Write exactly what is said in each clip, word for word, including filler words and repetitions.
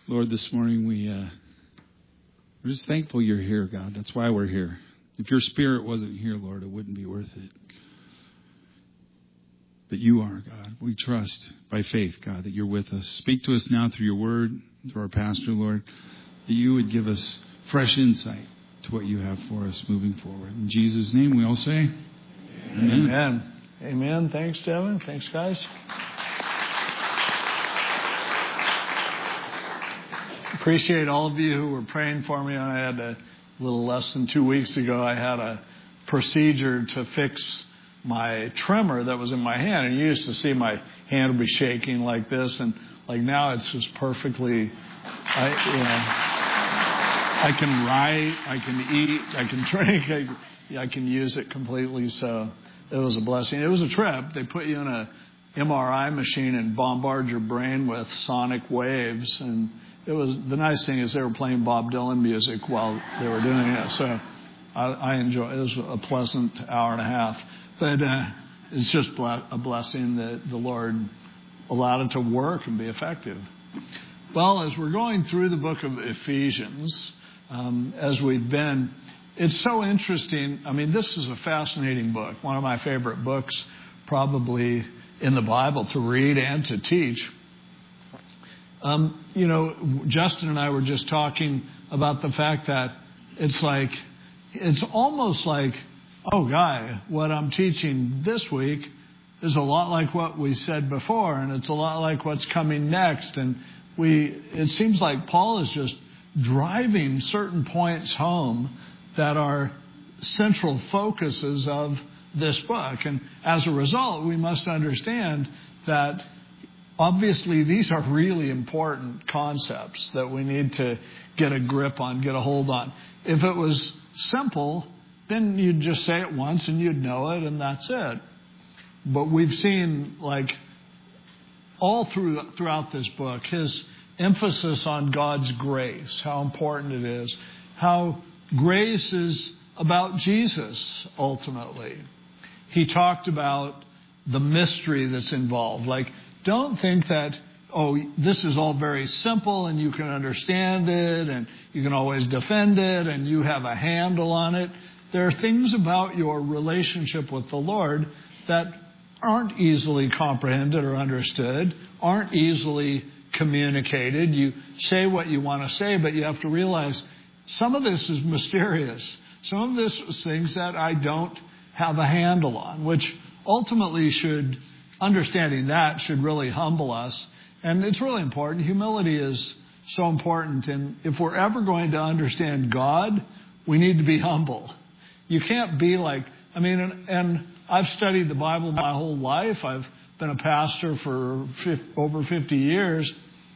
Lord, this morning we, uh, we're just thankful you're here, God. That's why we're here. If your Spirit wasn't here, Lord, it wouldn't be worth it. But you are, God. We trust by faith, God, that you're with us. Speak to us now through your word, through our pastor, Lord, that you would give us fresh insight to what you have for us moving forward. In Jesus' name, we all say, Amen. Amen. Amen. Thanks, Devin. Thanks, guys. Appreciate all of you who were praying for me. I had a little less than two weeks ago, I had a procedure to fix my tremor that was in my hand. And you used to see my hand would be shaking like this. And like now it's just perfectly, I, you know, I can write, I can eat, I can drink, I, I can use it completely. So it was a blessing. It was a trip. They put you in a M R I machine and bombard your brain with sonic waves. And it was, the nice thing is they were playing Bob Dylan music while they were doing it. So I, I enjoy it. It was a pleasant hour and a half. But uh, it's just a blessing that the Lord allowed it to work and be effective. Well, as we're going through the book of Ephesians, um, as we've been, it's so interesting. I mean, this is a fascinating book. One of my favorite books probably in the Bible to read and to teach. Um, you know, Justin and I were just talking about the fact that it's like, it's almost like, oh, Guy, what I'm teaching this week is a lot like what we said before, and it's a lot like what's coming next. And we, it seems like Paul is just driving certain points home that are central focuses of this book. And as a result, we must understand that obviously, these are really important concepts that we need to get a grip on, get a hold on. If it was simple, then you'd just say it once and you'd know it and that's it. But we've seen, like, all through throughout this book, his emphasis on God's grace, how important it is, how grace is about Jesus, ultimately. He talked about the mystery that's involved, like, don't think that, oh, this is all very simple and you can understand it and you can always defend it and you have a handle on it. There are things about your relationship with the Lord that aren't easily comprehended or understood, aren't easily communicated. You say what you want to say, but you have to realize some of this is mysterious. Some of this is things that I don't have a handle on, which ultimately should... Understanding that should really humble us. And it's really important. Humility is so important. And if we're ever going to understand God, we need to be humble. You can't be like, I mean, and, and I've studied the Bible my whole life. I've been a pastor for fifty, over fifty years.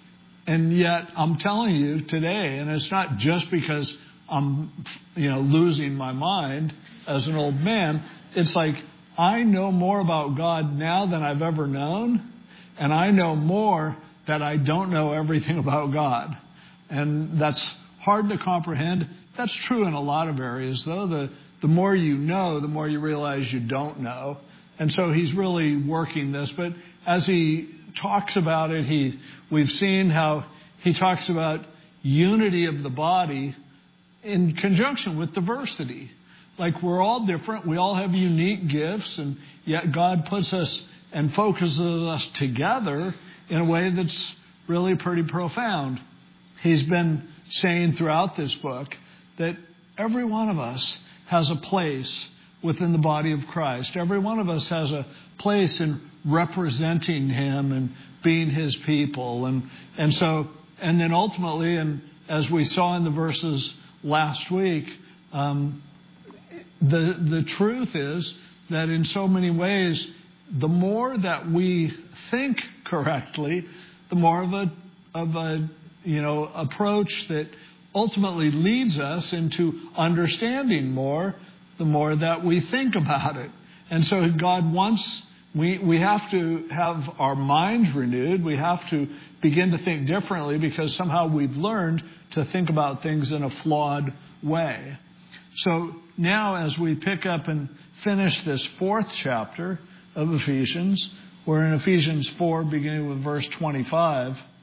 And yet I'm telling you today, and it's not just because I'm, you know, losing my mind as an old man. It's like, I know more about God now than I've ever known, and I know more that I don't know everything about God. And that's hard to comprehend. That's true in a lot of areas, though. The, the more you know, the more you realize you don't know. And so he's really working this. But as he talks about it, he we've seen how he talks about unity of the body in conjunction with diversity. Like, we're all different. We all have unique gifts, and yet God puts us and focuses us together in a way that's really pretty profound. He's been saying throughout this book that every one of us has a place within the body of Christ. Every one of us has a place in representing him and being his people. And, and so, and then ultimately, and as we saw in the verses last week, um, The the truth is that in so many ways, the more that we think correctly, the more of a of a you know approach that ultimately leads us into understanding more, the more that we think about it. And so God wants we we have to have our minds renewed. We have to begin to think differently because somehow we've learned to think about things in a flawed way. So now as we pick up and finish this fourth chapter of Ephesians, we're in Ephesians four, beginning with verse twenty-five.